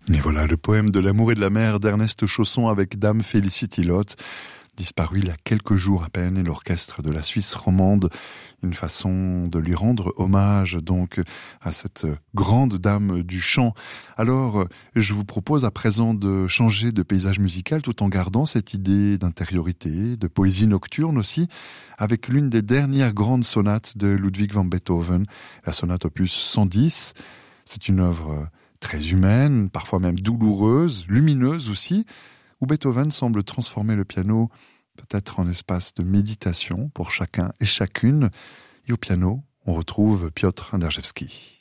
Et voilà le poème de l'amour et de la mer d'Ernest Chausson avec Dame Felicity Lotte, disparu il y a quelques jours à peine, et l'orchestre de la Suisse romande, une façon de lui rendre hommage donc à cette grande dame du chant. Alors, je vous propose à présent de changer de paysage musical tout en gardant cette idée d'intériorité, de poésie nocturne aussi, avec l'une des dernières grandes sonates de Ludwig van Beethoven, la sonate opus 110. C'est une œuvre très humaine, parfois même douloureuse, lumineuse aussi, où Beethoven semble transformer le piano peut-être en espace de méditation pour chacun et chacune. Et au piano, on retrouve Piotr Anderjewski.